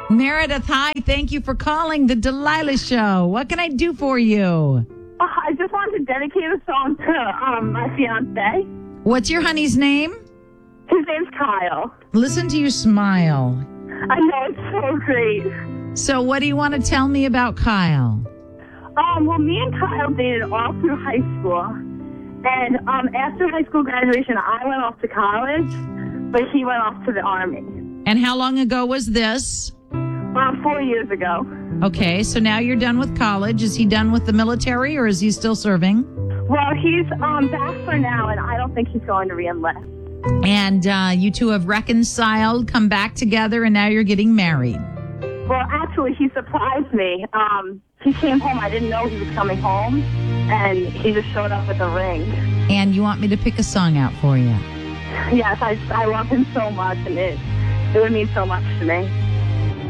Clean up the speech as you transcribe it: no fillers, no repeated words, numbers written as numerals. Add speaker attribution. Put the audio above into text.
Speaker 1: Meredith, hi. Thank you for calling the Delilah Show. What can I do for you?
Speaker 2: I just wanted to dedicate a song to my fiance.
Speaker 1: What's your honey's name?
Speaker 2: His name's Kyle.
Speaker 1: Listen to you smile.
Speaker 2: I know, it's so great.
Speaker 1: So what do you want to tell me about Kyle?
Speaker 2: Well, me and Kyle dated all through high school. And after high school graduation, I went off to college, but he went off to the Army.
Speaker 1: And how long ago was this?
Speaker 2: 4 years ago.
Speaker 1: Okay, so now you're done with college. Is he done with the military or is he still serving?
Speaker 2: Well, he's back for now, and I don't think he's going to re-enlist.
Speaker 1: And you two have reconciled, come back together, and now you're getting married.
Speaker 2: Well, actually, he surprised me. He came home. I didn't know he was coming home, and he just showed up with a ring.
Speaker 1: And you want me to pick a song out for you?
Speaker 2: Yes, I love him so much, and it would mean so much to me.